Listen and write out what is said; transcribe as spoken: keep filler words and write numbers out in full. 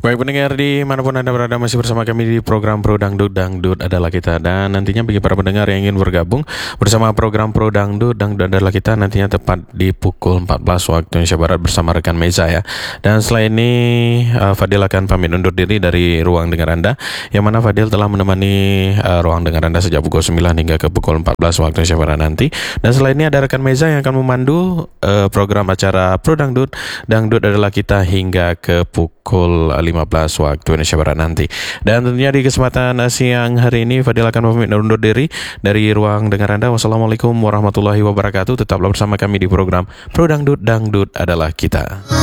Baik pendengar dimanapun Anda berada, masih bersama kami di program Pro Dangdut, Dangdut adalah kita. Dan nantinya bagi para pendengar yang ingin bergabung bersama program Pro Dangdut, Dangdut adalah kita, nantinya tepat di pukul empat belas waktu Indonesia Barat bersama rekan Meza ya. Dan setelah ini uh, Fadil akan pamit undur diri dari ruang dengar Anda, yang mana Fadil telah menemani uh, ruang dengar Anda sejak pukul sembilan hingga ke pukul empat belas waktu Indonesia Barat nanti. Dan setelah ini ada rekan Meza yang akan memandu uh, program acara Pro Dangdut, Dangdut adalah kita hingga ke pukul lima belas waktu Indonesia Barat nanti. Dan tentunya di kesempatan siang hari ini Fadil akan pamit undur diri dari ruang dengar Anda. Wassalamualaikum warahmatullahi wabarakatuh. Tetaplah bersama kami di program Pro Dangdut, Dangdut adalah kita.